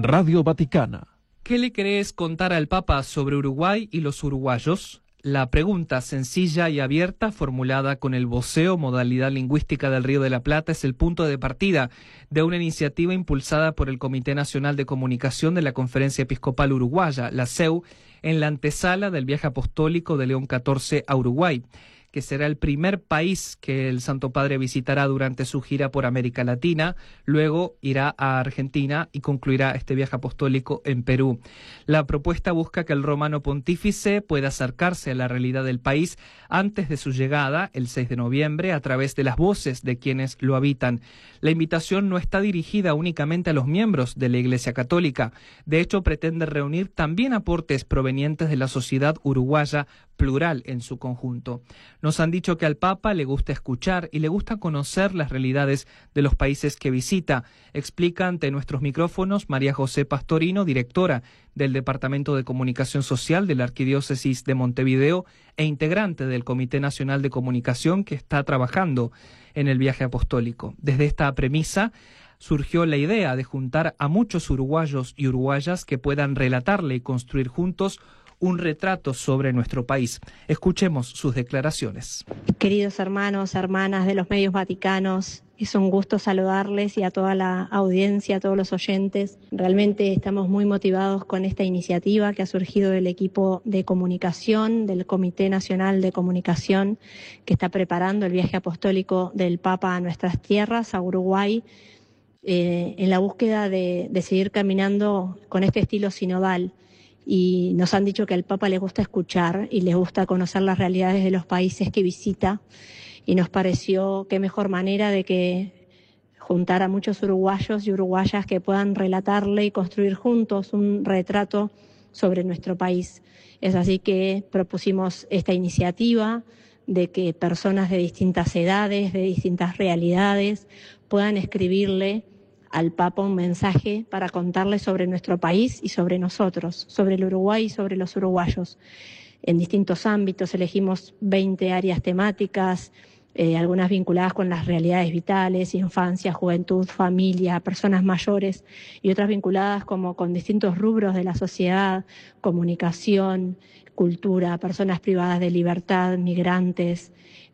Radio Vaticana. ¿Qué le querés contar al Papa sobre Uruguay y los uruguayos? La pregunta sencilla y abierta, formulada con el voceo, modalidad lingüística del Río de la Plata, es el punto de partida de una iniciativa impulsada por el Comité Nacional de Comunicación de la Conferencia Episcopal Uruguaya, la CEU, en la antesala del viaje apostólico de León XIV a Uruguay, que será el primer país que el Santo Padre visitará durante su gira por América Latina. Luego irá a Argentina y concluirá este viaje apostólico en Perú. La propuesta busca que el romano pontífice pueda acercarse a la realidad del país antes de su llegada, el 6 de noviembre, a través de las voces de quienes lo habitan. La invitación no está dirigida únicamente a los miembros de la Iglesia Católica. De hecho, pretende reunir también aportes provenientes de la sociedad uruguaya plural en su conjunto. Nos han dicho que al Papa le gusta escuchar y le gusta conocer las realidades de los países que visita. Explica ante nuestros micrófonos María José Pastorino, directora del Departamento de Comunicación Social de la Arquidiócesis de Montevideo e integrante del Comité Nacional de Comunicación que está trabajando en el viaje apostólico. Desde esta premisa surgió la idea de juntar a muchos uruguayos y uruguayas que puedan relatarle y construir juntos un retrato sobre nuestro país. Escuchemos sus declaraciones. Queridos hermanos, hermanas de los medios vaticanos, es un gusto saludarles y a toda la audiencia, a todos los oyentes. Realmente estamos muy motivados con esta iniciativa que ha surgido del equipo de comunicación, del Comité Nacional de Comunicación, que está preparando el viaje apostólico del Papa a nuestras tierras, a Uruguay, en la búsqueda de seguir caminando con este estilo sinodal. Y nos han dicho que al Papa le gusta escuchar y le gusta conocer las realidades de los países que visita, y nos pareció qué mejor manera de que juntar a muchos uruguayos y uruguayas que puedan relatarle y construir juntos un retrato sobre nuestro país. Es así que propusimos esta iniciativa de que personas de distintas edades, de distintas realidades, puedan escribirle al Papa un mensaje para contarle sobre nuestro país y sobre nosotros, sobre el Uruguay y sobre los uruguayos. En distintos ámbitos elegimos 20 áreas temáticas, algunas vinculadas con las realidades vitales, infancia, juventud, familia, personas mayores, y otras vinculadas como con distintos rubros de la sociedad, comunicación, cultura, personas privadas de libertad, migrantes,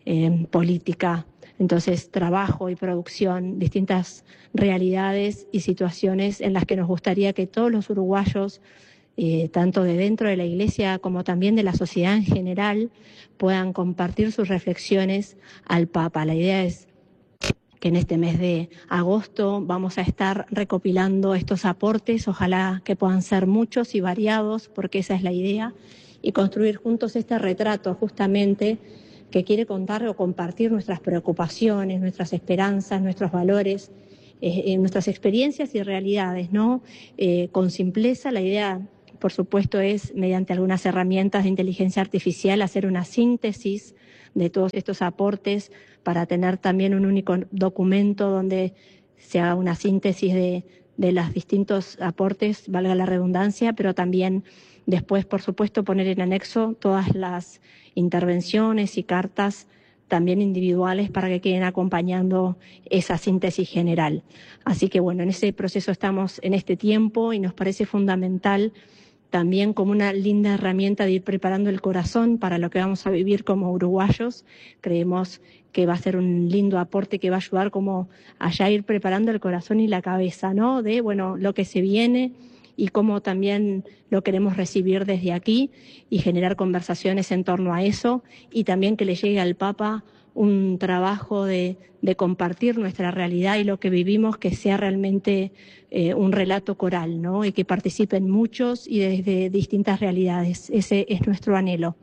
política. Entonces, trabajo y producción, distintas realidades y situaciones en las que nos gustaría que todos los uruguayos, tanto de dentro de la Iglesia como también de la sociedad en general, puedan compartir sus reflexiones al Papa. La idea es que en este mes de agosto vamos a estar recopilando estos aportes, ojalá que puedan ser muchos y variados, porque esa es la idea, y construir juntos este retrato justamente que quiere contar o compartir nuestras preocupaciones, nuestras esperanzas, nuestros valores, nuestras experiencias y realidades, ¿no? Con simpleza, la idea, por supuesto, es, mediante algunas herramientas de inteligencia artificial, hacer una síntesis de todos estos aportes para tener también un único documento donde se haga una síntesis de los distintos aportes, valga la redundancia, pero también después, por supuesto, poner en anexo todas las intervenciones y cartas también individuales para que queden acompañando esa síntesis general. Así que bueno, en ese proceso estamos en este tiempo y nos parece fundamental también como una linda herramienta de ir preparando el corazón para lo que vamos a vivir como uruguayos. Creemos que va a ser un lindo aporte que va a ayudar como a ya ir preparando el corazón y la cabeza, ¿no? De, bueno, lo que se viene y cómo también lo queremos recibir desde aquí y generar conversaciones en torno a eso, y también que le llegue al Papa un trabajo de compartir nuestra realidad y lo que vivimos, que sea realmente un relato coral, ¿no? Y que participen muchos y desde distintas realidades. Ese es nuestro anhelo.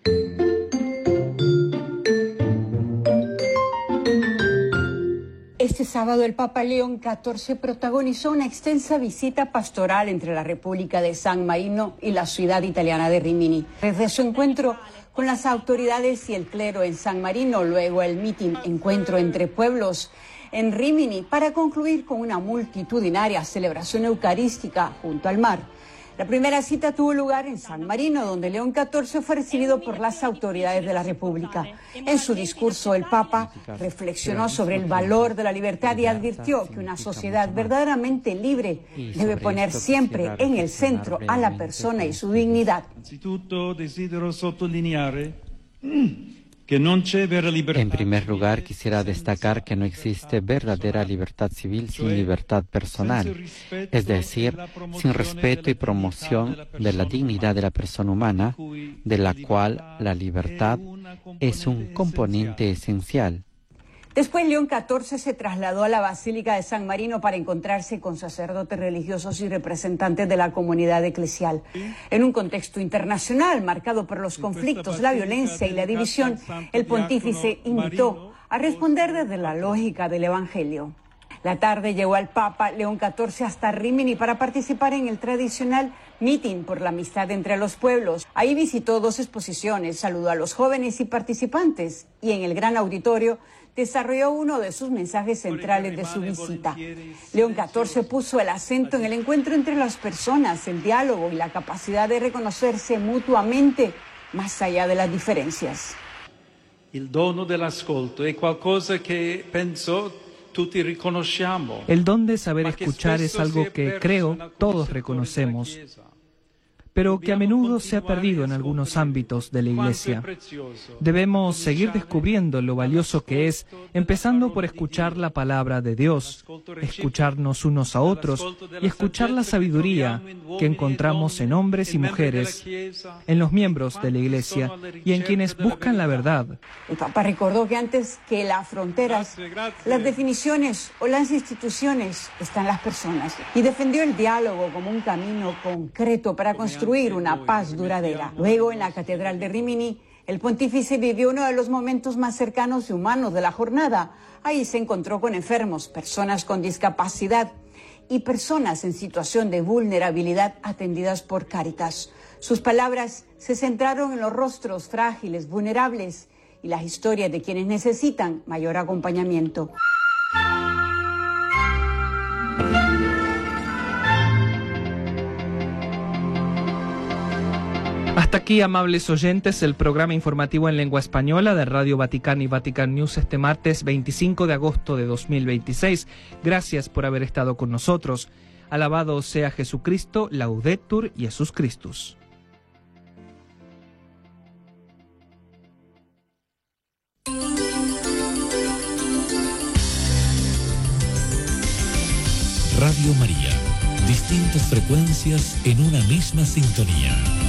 Este sábado el Papa León XIV protagonizó una extensa visita pastoral entre la República de San Marino y la ciudad italiana de Rimini. Desde su encuentro con las autoridades y el clero en San Marino, luego el mitin Encuentro entre Pueblos en Rimini, para concluir con una multitudinaria celebración eucarística junto al mar. La primera cita tuvo lugar en San Marino, donde León XIV fue recibido por las autoridades de la República. En su discurso, el Papa reflexionó sobre el valor de la libertad y advirtió que una sociedad verdaderamente libre debe poner siempre en el centro a la persona y su dignidad. En primer lugar, quisiera destacar que no existe verdadera libertad civil sin libertad personal, es decir, sin respeto y promoción de la dignidad de la persona humana, de la cual la libertad es un componente esencial. Después, León XIV se trasladó a la Basílica de San Marino para encontrarse con sacerdotes religiosos y representantes de la comunidad eclesial. En un contexto internacional marcado por los conflictos, la violencia y la división, el pontífice invitó a responder desde la lógica del Evangelio. La tarde llevó al Papa León XIV hasta Rímini para participar en el tradicional meeting por la amistad entre los pueblos. Ahí visitó 2 exposiciones, saludó a los jóvenes y participantes y en el gran auditorio desarrolló uno de sus mensajes centrales de su visita. León XIV puso el acento en el encuentro entre las personas, el diálogo y la capacidad de reconocerse mutuamente más allá de las diferencias. El dono dell'ascolto è qualcosa che penso tutti riconosciamo. El don de saber escuchar es algo que creo todos reconocemos, pero que a menudo se ha perdido en algunos ámbitos de la Iglesia. Debemos seguir descubriendo lo valioso que es, empezando por escuchar la palabra de Dios, escucharnos unos a otros y escuchar la sabiduría que encontramos en hombres y mujeres, en los miembros de la Iglesia y en quienes buscan la verdad. El Papa recordó que antes que las fronteras, las definiciones o las instituciones están las personas y defendió el diálogo como un camino concreto para construir una paz duradera. Luego, en la Catedral de Rímini, el pontífice vivió uno de los momentos más cercanos y humanos de la jornada. Ahí se encontró con enfermos, personas con discapacidad y personas en situación de vulnerabilidad atendidas por Cáritas. Sus palabras se centraron en los rostros frágiles, vulnerables y las historias de quienes necesitan mayor acompañamiento. Hasta aquí, amables oyentes, el programa informativo en lengua española de Radio Vaticano y Vatican News este martes 25 de agosto de 2026. Gracias por haber estado con nosotros. Alabado sea Jesucristo, Laudetur Jesus Christus. Radio María. Distintas frecuencias en una misma sintonía.